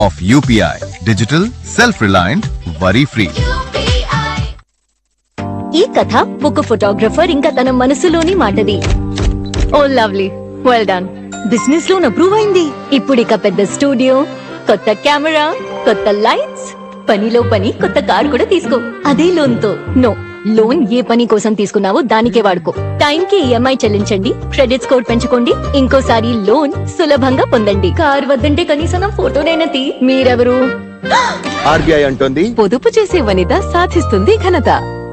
of UPI. Digital, self-reliant, worry-free. ఈ కథ ఒక ఫోటోగ్రఫర్ ఇంకా తన మనసులోని మాటది. Oh lovely, well done. Business loan approve అయింది. ఇప్పుడు ఇక పెద్ద స్టూడియో, కొత్త కెమెరా, కొత్త లైట్స్, పనిలో పని కొత్త కార్ కూడా తీసుకో. అదే లోన్ తో. నో, లోన్ ఏ పని కోసం తీసుకున్నావో దానికే వాడుకో. టైం కి ఈఎంఐ చెల్లించండి, క్రెడిట్ స్కోర్ పెంచుకోండి, ఇంకోసారి లోన్ సులభంగా పొందండి. కార్ వద్దంటే కనీసం ఫోటోనైనా తీ. మీరెవరు? ఆర్బీఐ అంటోంది, పొదుపు చేసే వనిత సాధిస్తుంది ఘనత.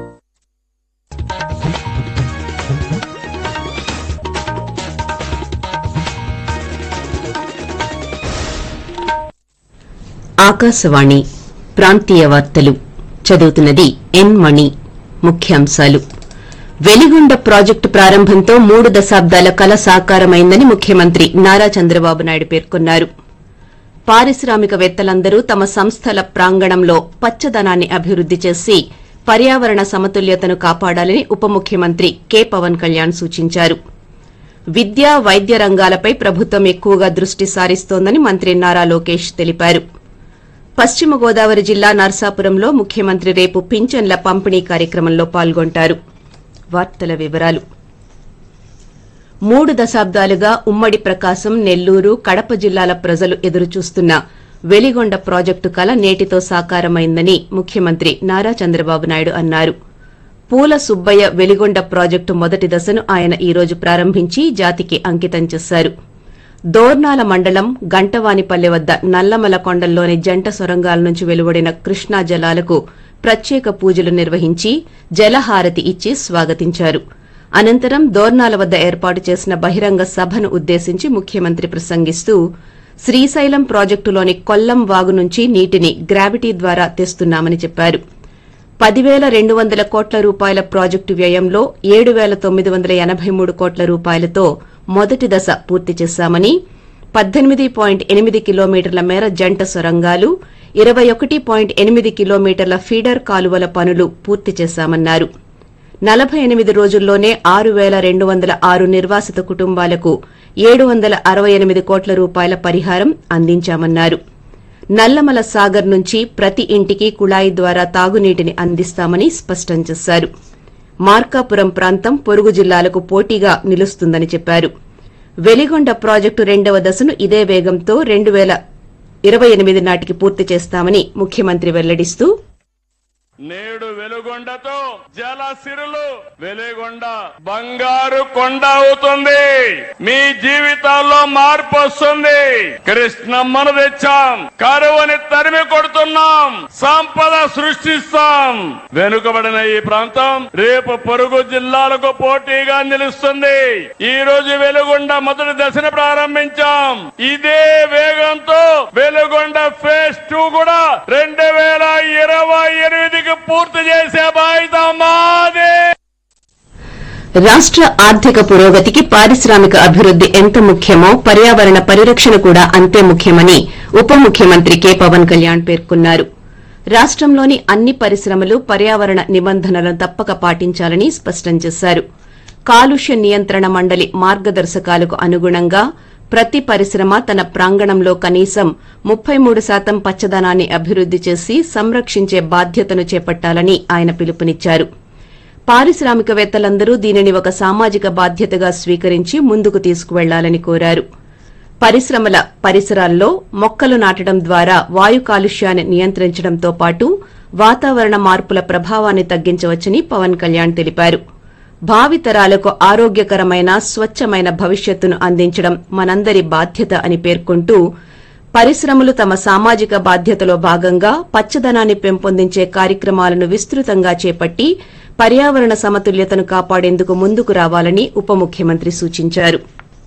ఆకాశవాణి ప్రాంతీయ వార్తలు చదువుతున్నది ఎన్ మణి. ముఖ్యాంశాలు. వెలిగొండ ప్రాజెక్టు ప్రారంభంతో 3 దశాబ్దాల కల సాకారమైందని ముఖ్యమంత్రి నారా చంద్రబాబు నాయుడు పేర్కొన్నారు. పారిశ్రామికవేత్తలందరూ తమ సంస్థల ప్రాంగణంలో పచ్చదనాన్ని అభివృద్ది చేసి పర్యావరణ సమతుల్యతను కాపాడాలని ఉప ముఖ్యమంత్రి కె పవన్ కళ్యాణ్ సూచించారు. విద్య, వైద్య రంగాలపై ప్రభుత్వం ఎక్కువగా దృష్టి సారిస్తోందని మంత్రి నారా లోకేష్ తెలిపారు. పశ్చిమ గోదావరి జిల్లా నర్సాపురంలో ముఖ్యమంత్రి రేపు పింఛన్ల పంపిణీ కార్యక్రమంలో పాల్గొంటారు. వార్తల వివరాలు. 3 దశాబ్దాలుగా ఉమ్మడి ప్రకాశం, నెల్లూరు, కడప జిల్లాల ప్రజలు ఎదురుచూస్తున్న వెలిగొండ ప్రాజెక్టు కల నేటితో సాకారమైందని ముఖ్యమంత్రి నారా చంద్రబాబు నాయుడు అన్నారు. పూల సుబ్బయ్య వెలిగొండ ప్రాజెక్టు మొదటి దశను ఆయన ఈ రోజు ప్రారంభించి జాతికి అంకితం చేశారు. దోర్నాల మండలం గంటవానిపల్లె వద్ద నల్లమల కొండల్లోని జంట సొరంగాల నుంచి వెలువడిన కృష్ణా జలాలకు ప్రత్యేక పూజలు నిర్వహించి జలహారతి ఇచ్చి స్వాగతించారు. అనంతరం దోర్నాల వద్ద ఏర్పాటు చేసిన బహిరంగ సభను ఉద్దేశించి ముఖ్యమంత్రి ప్రసంగిస్తూ శ్రీశైలం ప్రాజెక్టులోని కొల్లం వాగు నుంచి నీటిని గ్రావిటీ ద్వారా తెస్తున్నామని చెప్పారు. 10,200 కోట్ల రూపాయల ప్రాజెక్టు వ్యయంలో 7,983 కోట్ల రూపాయలతో మొదటి దశ పూర్తి చేశామని, 18.8 కిలోమీటర్ల మేర జంట సొరంగాలు, 21.8 కిలోమీటర్ల ఫీడర్ కాలువల పనులు పూర్తి చేశామన్నారు. 48 రోజుల్లోనే 6,206 నిర్వాసిత కుటుంబాలకు 768 కోట్ల రూపాయల పరిహారం అందించామన్నారు. నల్లమల సాగర్ నుంచి ప్రతి ఇంటికి కుళాయి ద్వారా తాగునీటిని అందిస్తామని స్పష్టం చేశారు. మార్కాపురం ప్రాంతం పొరుగు జిల్లాలకు పోటీగా నిలుస్తుందని చెప్పారు. వెలిగొండ ప్రాజెక్టు 2వ దశను ఇదే వేగంతో 2028 నాటికి పూర్తి చేస్తామని ముఖ్యమంత్రి వెల్లడిస్తూ, నేడు వెలుగొండతో జలసిరులు వెలుగొండ బంగారు కొండ అవుతుంది. మీ జీవితాల్లో మార్పు వస్తుంది. కృష్ణమ్మను తెచ్చాం, కరువుని తరిమి కొడుతున్నాం, సంపద సృష్టిస్తాం. వెనుకబడిన ఈ ప్రాంతం రేపు పొరుగు జిల్లాలకు పోటీగా నిలుస్తుంది. ఈ రోజు వెలుగొండ మొదటి దశను ప్రారంభించాం. ఇదే వేగంతో వెలుగొండ ఫేజ్ 2 కూడా 2028 పూర్తి చేసే బాధ్యత మాదే. రాష్ట్ర ఆర్థిక పురోగతికి పారిశ్రామిక అభివృద్ది ఎంత ముఖ్యమో పర్యావరణ పరిరక్షణ కూడా అంతే ముఖ్యమని ఉప ముఖ్యమంత్రి కె పవన్ కళ్యాణ్ పేర్కొన్నారు. రాష్టంలోని అన్ని పరిశ్రమలు పర్యావరణ నిబంధనలను తప్పక పాటించాలని స్పష్టం చేశారు. కాలుష్య నియంత్రణ మండలి మార్గదర్శకాలకు అనుగుణంగా ప్రతి పరిశ్రమ తన ప్రాంగణంలో కనీసం 33% పచ్చదనాన్ని అభివృద్ది చేసి సంరక్షించే బాధ్యతను చేపట్టాలని ఆయన పిలుపునిచ్చారు. పారిశ్రామికవేత్తలందరూ దీనిని ఒక సామాజిక బాధ్యతగా స్వీకరించి ముందుకు తీసుకువెళ్లాలని కోరారు. పరిశ్రమల పరిసరాల్లో మొక్కలు నాటడం ద్వారా వాయు కాలుష్యాన్ని నియంత్రించడంతో పాటు వాతావరణ మార్పుల ప్రభావాన్ని తగ్గించవచ్చని పవన్ కళ్యాణ్ తెలిపారు. భావితరాలకు ఆరోగ్యకరమైన స్వచ్ఛమైన భవిష్యత్తును అందించడం మనందరి బాధ్యత అని పేర్కొంటూ, పరిశ్రమలు తమ సామాజిక బాధ్యతలో భాగంగా పచ్చదనాన్ని పెంపొందించే కార్యక్రమాలను విస్తృతంగా చేపట్టి పర్యావరణ సమతుల్యతను కాపాడేందుకు ముందుకు రావాలని ఉప ముఖ్యమంత్రి సూచించారు.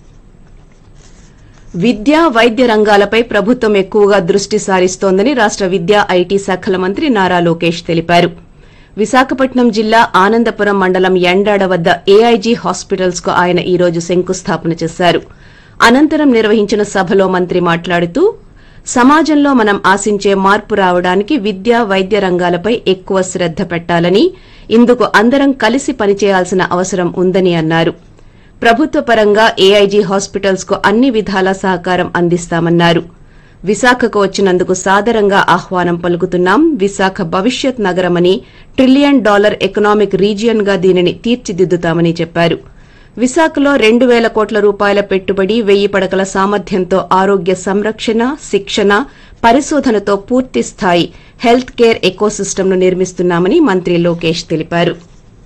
విద్య, వైద్య రంగాలపై ప్రభుత్వం ఎక్కువగా దృష్టి సారిస్తోందని రాష్ట విద్యా, ఐటీ శాఖల మంత్రి నారా లోకేష్ తెలిపారు. విశాఖపట్నం జిల్లా ఆనందపురం మండలం యండాడ వద్ద ఏఐజీ హాస్పిటల్స్ కు ఆయన ఈ రోజు శంకుస్థాపన చేశారు. అనంతరం నిర్వహించిన సభలో మంత్రి మాట్లాడుతూ, సమాజంలో మనం ఆశించే మార్పు రావడానికి విద్య, వైద్య రంగాలపై ఎక్కువ శ్రద్ధ పెట్టాలని, ఇందుకు అందరం కలిసి పనిచేయాల్సిన అవసరం ఉందని అన్నారు. ప్రభుత్వ పరంగా ఏఐజీ హాస్పిటల్స్ కు అన్ని విధాల సహకారం అందిస్తామన్నారు. విశాఖకు వచ్చినందుకు సాదరంగా ఆహ్వానం పలుకుతున్నాం. విశాఖ భవిష్యత్ నగరమని, $1 ట్రిలియన్ ఎకనామిక్ రీజియన్ గా దీనిని తీర్చిదిద్దుతామని చెప్పారు. విశాఖలో 2,000 కోట్ల రూపాయల పెట్టుబడి, 1000 పడకల సామర్థ్యంతో ఆరోగ్య సంరక్షణ, శిక్షణ, పరిశోధనతో పూర్తిస్థాయి హెల్త్ కేర్ ఎకోసిస్టమ్ను నిర్మిస్తున్నామని మంత్రి లోకేష్ తెలిపారు.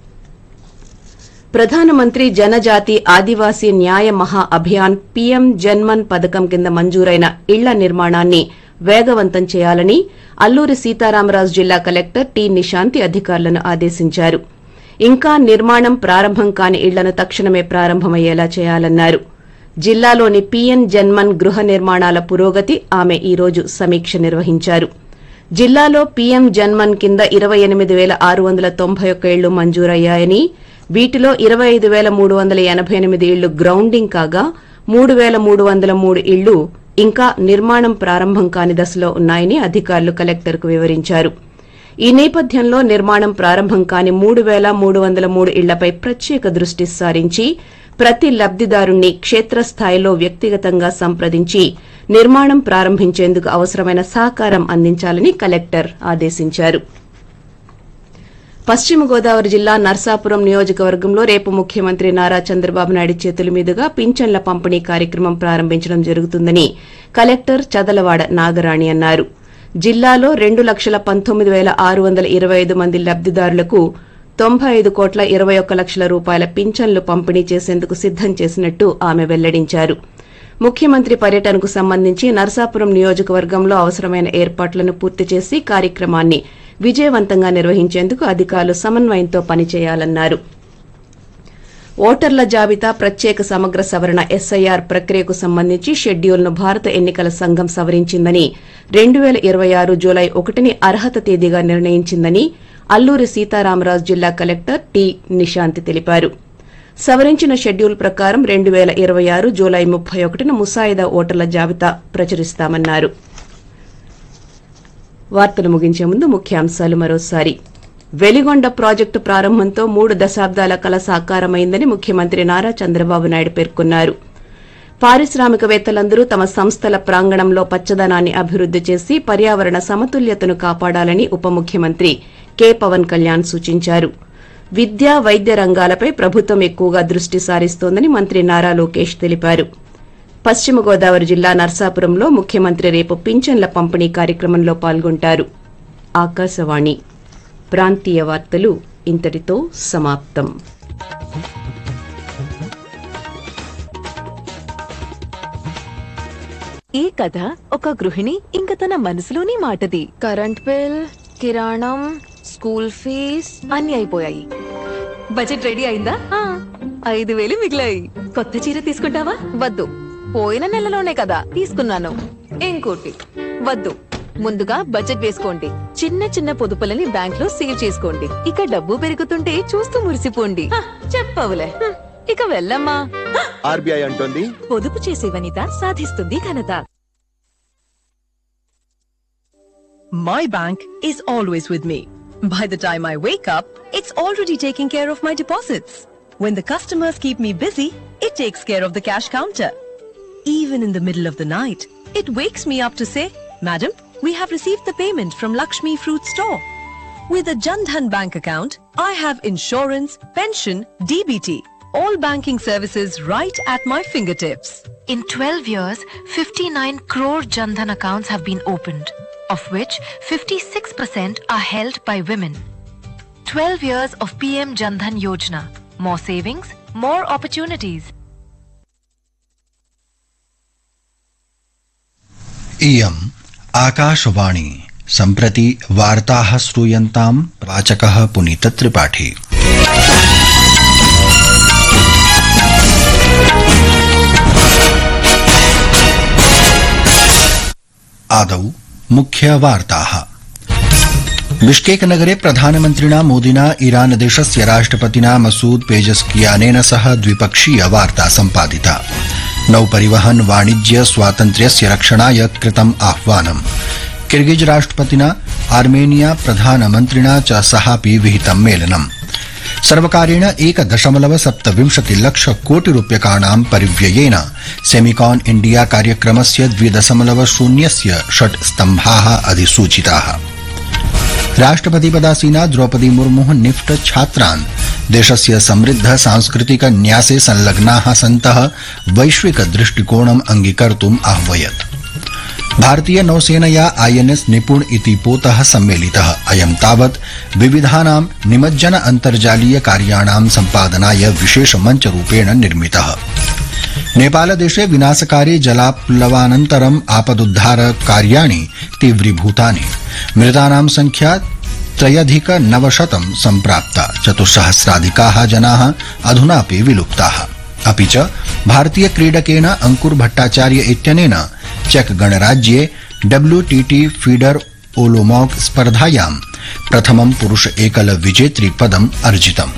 ప్రధానమంత్రి జనజాతి ఆదివాసీ న్యాయ మహా అభియాన్ పీఎం జన్మన్ పథకం కింద మంజూరైన ఇళ్ల నిర్మాణాన్ని వేగవంతం చేయాలని అల్లూరి సీతారామరాజు జిల్లా కలెక్టర్ టి నిశాంతి అధికారులను ఆదేశించారు. ఇంకా నిర్మాణం ప్రారంభం కాని ఇళ్లను తక్షణమే ప్రారంభమయ్యేలా చేయాలన్నారు. జిల్లాలోని పీఎం జన్మన్ గృహ నిర్మాణాల పురోగతి ఆమె ఈ రోజు సమీక్ష నిర్వహించారు. జిల్లాలో పీఎం జన్మన్ కింద 28,691 ఇళ్లు మంజూరయ్యాయని, వీటిలో 25,388 ఇళ్లు గ్రౌండింగ్ కాగా 3,303 ఇళ్లు ఇంకా నిర్మాణం ప్రారంభం కాని దశలో ఉన్నాయని అధికారులు కలెక్టర్కు వివరించారు. ఈ నేపథ్యంలో నిర్మాణం ప్రారంభం కాని 3,303 ఇళ్లపై ప్రత్యేక దృష్టి సారించి ప్రతి లబ్దిదారుణ్ణి క్షేత్రస్థాయిలో వ్యక్తిగతంగా సంప్రదించి నిర్మాణం ప్రారంభించేందుకు అవసరమైన సహకారం అందించాలని కలెక్టర్ ఆదేశించారు. పశ్చిమ గోదావరి జిల్లా నర్సాపురం నియోజకవర్గంలో రేపు ముఖ్యమంత్రి నారా చంద్రబాబు నాయుడు చేతుల మీదుగా పింఛన్ల పంపిణీ కార్యక్రమం ప్రారంభించడం జరుగుతుందని కలెక్టర్ చదలవాడ నాగరాణి అన్నారు. జిల్లాలో 2,19,625 మంది లబ్దిదారులకు 95,21,00,000 రూపాయల పింఛన్లు పంపిణీ చేసేందుకు సిద్దం చేసినట్టు ఆమె వెల్లడించారు. ముఖ్యమంత్రి పర్యటనకు సంబంధించి నర్సాపురం నియోజకవర్గంలో అవసరమైన ఏర్పాట్లను పూర్తి చేసి కార్యక్రమాన్ని విజయవంతంగా నిర్వహించేందుకు అధికారులు సమన్వయంతో పనిచేయాలన్నారు. ఓటర్ల జాబితా ప్రత్యేక సమగ్ర సవరణ ఎస్ఐఆర్ ప్రక్రియకు సంబంధించి షెడ్యూల్ను భారత ఎన్నికల సంఘం సవరించిందని, 2026 జూలై 1ని అర్హత తేదీగా నిర్ణయించిందని అల్లూరి సీతారామరాజు జిల్లా కలెక్టర్ టి నిశాంతి తెలిపారు. సవరించిన షెడ్యూల్ ప్రకారం 2026 జూలై 31న ముసాయిదా ఓటర్ల జాబితా ప్రచురిస్తామన్నారు. వార్తలు ముగించే ముందు ముఖ్యాంశాలు మరోసారి. వెలిగొండ ప్రాజెక్టు ప్రారంభంతో 3 దశాబ్దాల కల సాకారమైందని ముఖ్యమంత్రి నారా చంద్రబాబు నాయుడు పేర్కొన్నారు. పారిశ్రామికవేత్తలందరూ తమ సంస్థల ప్రాంగణంలో పచ్చదనాన్ని అభివృద్ది చేసి పర్యావరణ సమతుల్యతను కాపాడాలని ఉప ముఖ్యమంత్రి కె పవన్ కళ్యాణ్ సూచించారు. విద్య, వైద్య రంగాలపై ప్రభుత్వం ఎక్కువగా దృష్టి సారిస్తోందని మంత్రి నారా లోకేష్ తెలిపారు. పశ్చిమ గోదావరి జిల్లా నర్సాపురంలో ముఖ్యమంత్రి రేపు పింఛన్ల పంపిణీ కార్యక్రమంలో పాల్గొంటారు. ఆకాశవాణి ప్రాంతీయ వార్తలు ఇంతటితో సమాప్తం. ఈ కథ ఒక గృహిణి ఇంక తన మనసులోని మాటది. కరెంట్ బిల్, కిరాణం, స్కూల్ ఫీజ్ అన్ని అయిపోయాయి. బడ్జెట్ రెడీ అయిందా? 5,000 మిగిలాయి. కొత్త చీర తీసుకుంటావా? వద్దు, పోయిన నెలలోనే కదా తీసుకున్నాను. ఇంకోటి వద్దు. ముందుగా బడ్జెట్ వేసుకోండి. చిన్న చిన్న పొదుపులని బ్యాంక్ లో సేవ్ చేసుకోండి. ఇక డబ్బు పెరుగుతుంటే చూస్తూ మురిసిపోండి. చెప్పవులే, ఇక వెళ్ళమ్మా. ఆర్బీఐ అంటోంది, పొదుపు చేసే వనిత సాధిస్తుంది ఘనత. My bank is always with me. By the time I wake up, it's already taking care of my deposits. When the customers keep me busy, it takes care of the cash counter. Even in the middle of the night, it wakes me up to say, "Madam, we have received the payment from Lakshmi Fruit Store." With a Jan Dhan bank account, I have insurance, pension, DBT, all banking services right at my fingertips. In 12 years, 59 crore Jan Dhan accounts have been opened, of which 56% are held by women. 12 years of PM Jan Dhan Yojana. More savings, more opportunities. इयम् आकाशवाणी सम्प्रति वार्ताः श्रूयन्ताम् वाचकः पुनीतत्रिपाठी। आदौ मुख्यवार्ताः। Bishkek नगरे प्रधानमन्त्रिणा मोदिना Iran देशस्य राष्ट्रपतिना मसूद पेजेस्कियानेन सह द्विपक्षीय वार्ता सम्पादिता। नौपरिवहन वाणिज्य स्वातन्त्र्यस्य रक्षणाय कृतम् आह्वानम्। किर्गिज राष्ट्रपतिना आर्मेनिया प्रधानमन्त्रिणा च सहापि विहितं मेलनम्। सर्वकारेण 1.27 लक्ष कोटि रूप्यकाणां परिव्ययेन सेमिकॉन इंडिया कार्यक्रमस्य 2.06 स्तम्भाः अधिसूचिताः। राष्ट्रपतिपदासीना द्रौपदी मुर्मुः निफ्ट छात्रान् देशस्य समृद्ध सांस्कृतिक न्यासे संलग्नाः सन्तः वैश्विक दृष्टिकोणम् अंगीकर्तुम् आह्वयत्। भारतीय नौसेनया INS निपुण इति पोतः सम्मेलितः। अयं तावत् विविधानां निमज्जन अन्तर्जालीय कार्याणां सम्पादनाय विशेष मञ्चरूपेण निर्मितः। नेपालदेशे विनाशकारि जलाप्लवानन्तरम् आपदुद्धार कार्याणि तीव्रीभूतानि। मृतानां संख्या 3,900 सम्प्राप्ता। 4,000 जनाः अधुनापि विलुप्ताः। अपि च भारतीय क्रीडकेन अंकुर भट्टाचार्य इत्यनेन चेक गणराज्ये WTT फीडर ओलोमॉक स्पर्धायां प्रथमं पुरुष एकल विजेतृ पदम् अर्जितम्।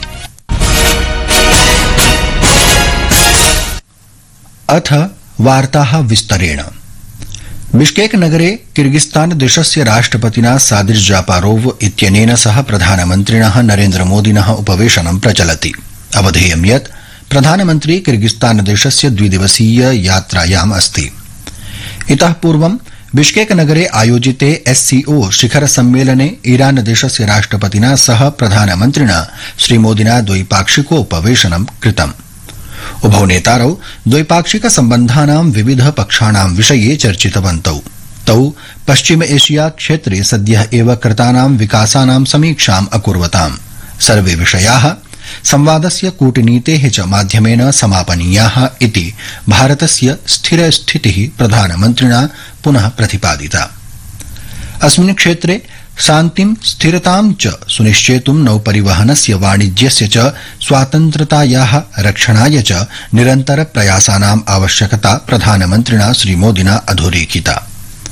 अथ वार्ताः विस्तरेण। बिश्केक नगरे किर्गिस्तान देशस्य राष्ट्रपतिना सादिर जापारोव इत्यनेन सह प्रधानमन्त्रिणः नरेन्द्र मोदिनः उपवेशनं प्रचलति। अवधेयं यत् प्रधानमन्त्री किर्गिस्तान देशस्य द्विदिवसीय यात्रायाम् अस्ति। इतः पूर्वं बिश्केक नगरे आयोजिते SCO शिखर सम्मेलने ईरान देशस्य राष्ट्रपतिना सह प्रधानमन्त्रिणा श्रीमोदिना द्वैपाक्षिकोपवेशनं कृतम्। उभौ नेतारौ द्वैपाक्षिक सम्बन्धानां विविध पक्षाणां विषये चर्चितवन्तौ। तौ पश्चिम एशिया क्षेत्रे सद्यः एव कृतानां विकासानां समीक्षाम् अकुर्वताम्। सर्वे विषयाः संवादस्य कूटनीतेः च माध्यमेन समापनीयाः इति भारतस्य स्थिरस्थितिः प्रधानमन्त्रिणा पुनः प्रतिपादिता। अस्मिन् क्षेत्रे शान्तिं स्थिरतां च सुनिश्चेतुं नौपरिवहनस्य वाणिज्यस्य च स्वातन्त्र्यतायाः रक्षणाय च निरन्तर प्रयासानाम् आवश्यकता प्रधानमन्त्रिणा श्रीमोदिना अधोरेखिता।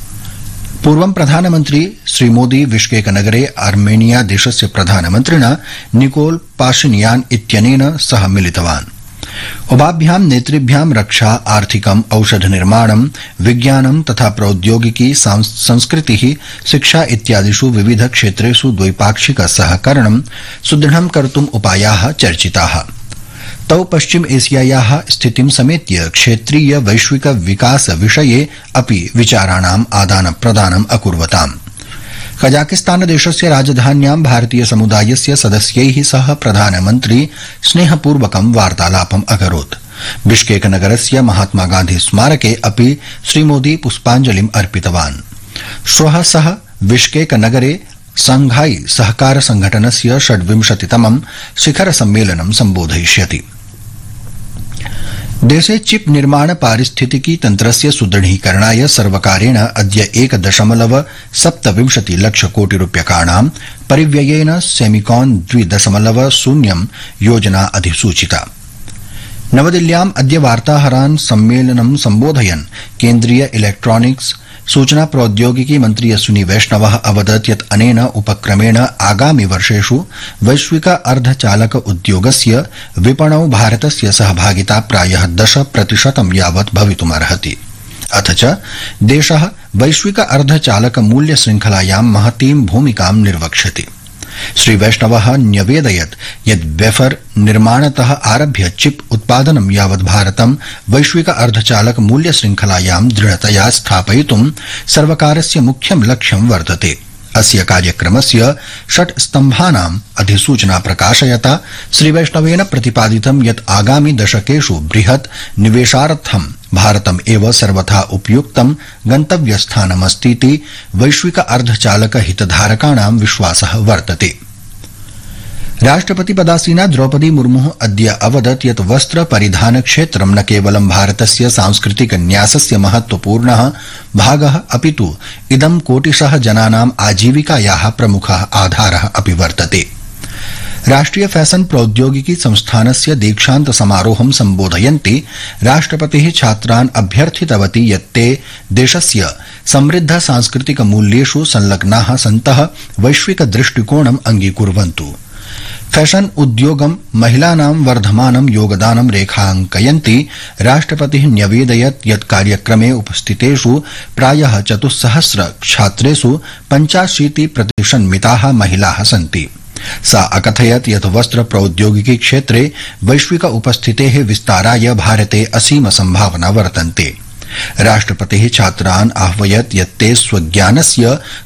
पूर्वं प्रधानमन्त्री श्रीमोदी बिश्केक नगरे आर्मेनिया देशस्य प्रधानमन्त्रिणा निकोल पाशिनियान इत्यनेन सह मिलितवान्। उभाभ्यां नेतृभ्यां रक्षा, आर्थिकम्, औषध निर्माणं, विज्ञानं तथा प्रौद्योगिकी, संस्कृतिः, शिक्षा इत्यादिषु विविध क्षेत्रेषु द्वैपाक्षिक सहकरणं सुदृढं कर्तुम् उपायाः चर्चिताः। तौ पश्चिम एशियायाः स्थितिं समेत्य क्षेत्रीय वैश्विक विकास विषये अपि विचाराणाम् आदान प्रदानम् अकुर्वताम्। कजाकिस्तान देशस्य राजधान्यां भारतीय समुदायस्य सदस्यैः सह प्रधानमन्त्री स्नेहपूर्वकं वार्तालापम् अकरोत्। बिश्केक नगरस्य महात्मा गान्धी स्मारके अपि श्रीमोदी पुष्पाञ्जलिम् अर्पितवान्। श्वः सः बिश्केक नगरे शंघाई सहकार संघटनस्य 26तमं शिखर सम्मेलनं सम्बोधयिष्यति। देशे चिप निर्माण पारिस्थितिकी तन्त्रस्य सुदृढीकरणाय सर्वकारेण अद्य 1.27 लक्ष कोटि रूप्यकाणां परिव्ययेन सेमिकॉन 2.0 योजना अधिसूचिता। नवदिल्ल्याम् अद्य वार्ताहरान् सम्मेलनं सम्बोधयन् केन्द्रीय इलेक्ट्रॉनिक्स सूचना प्रौद्योगिकी मन्त्री अश्विनी वैष्णवः अवदत् यत् अनेन उपक्रमेण आगामि वर्षेषु वैश्विक अर्धचालक उद्योगस्य विपणौ भारतस्य सहभागिता प्रायः 10% यावत् भवितुमर्हति। अथ च देशः वैश्विक अर्धचालक मूल्य श्रृंखलायां महतीं भूमिकां निर्वक्ष्यति। श्री वैष्णवः न्यवेदयत् यत् वेफर निर्माणतः आरभ्य चिप उत्पादनं यावत् भारतं वैश्विक अर्धचालक मूल्य श्रृंखलायां दृढतया स्थापयितुं सर्वकारस्य मुख्यं लक्ष्यं वर्तते। अस्य कार्यक्रमस्य 6 स्तम्भानाम् अधिसूचना प्रकाशयता श्री वैष्णवेन प्रतिपादितं यत् आगामि दशकेषु बृहत् निवेशार्थं भारतम् एव सर्वथा उपयुक्तं गन्तव्यस्थानमस्तीति वैश्विक अर्धचालक हितधारकाणां विश्वासः वर्तते। राष्ट्रपति पदासीना द्रौपदी मुर्मुः अद्य अवदत् यत् वस्त्र परिधान क्षेत्रं न केवलं भारतस्य सांस्कृतिक न्यासस्य महत्वपूर्णः भागः अपितु इदं कोटिशः जनानाम् आजीविकायाः प्रमुखः आधारः अपि वर्तते। राष्ट्रिय फैशन प्रौद्योगिकी संस्थानस्य दीक्षान्त समारोहं सम्बोधयन्ती राष्ट्रपतिः छात्रान् अभ्यर्थितवती यत् ते देशस्य समृद्ध सांस्कृतिक मूल्येषु संलग्नाः सन्तः वैश्विक दृष्टिकोणम् अंगीकुर्वन्तु। फैशन उद्योगं महिलानां वर्धमानं योगदानं रेखांकयन्ती राष्ट्रपतिः न्यवेदयत् यत् कार्यक्रमे उपस्थितेषु प्रायः 400 छात्रेषु 85% मिताः महिलाः सन्ति। सा अकथयत् यत् वस्त्र प्रौद्योगिकी क्षेत्रे वैश्विक उपस्थितेः विस्ताराय भारते असीम सम्भावना वर्तन्ते। राष्ट्रपतिः छात्रान् आह्वयत् यत् ते स्वज्ञानस्य